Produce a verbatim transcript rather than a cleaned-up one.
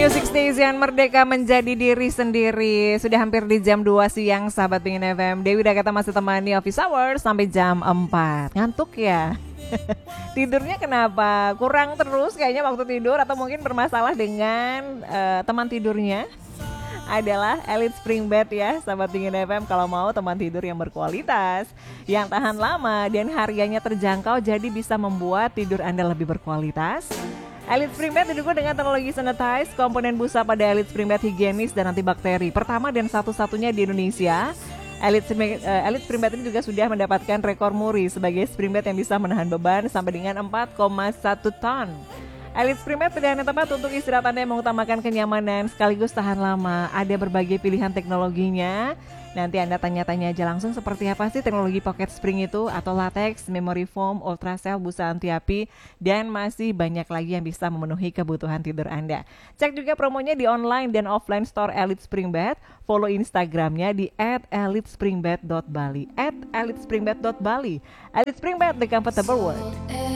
Music Station Merdeka menjadi diri sendiri. Sudah hampir di jam dua siang sahabat Pingin F M. Dewi udah kata masih temani Office Hours sampai jam empat. Ngantuk ya? Tidurnya kenapa? Kurang terus kayaknya waktu tidur, atau mungkin bermasalah dengan uh, teman tidurnya? Adalah Elite Spring Bed ya sahabat Pingin F M. Kalau mau teman tidur yang berkualitas, yang tahan lama dan harganya terjangkau, jadi bisa membuat tidur Anda lebih berkualitas. Elite Spring Bed didukung dengan teknologi sanitize. Komponen busa pada Elite Spring Bed higienis dan antibakteri, pertama dan satu-satunya di Indonesia. Elite, uh, Elite Spring Bed ini juga sudah mendapatkan rekor muri sebagai spring bed yang bisa menahan beban sampai dengan empat koma satu ton. Elite Spring Bed pilihan yang tepat untuk istirahat Anda yang mengutamakan kenyamanan sekaligus tahan lama. Ada berbagai pilihan teknologinya. Nanti Anda tanya-tanya aja langsung seperti apa sih teknologi pocket spring itu, atau latex, memory foam, ultracell, busa anti api, dan masih banyak lagi yang bisa memenuhi kebutuhan tidur Anda. Cek juga promonya di online dan offline store Elite Spring Bed. Follow Instagramnya di at elitespringbed dot bali at elitespringbed dot bali. Elite Spring Bed, the comfortable world.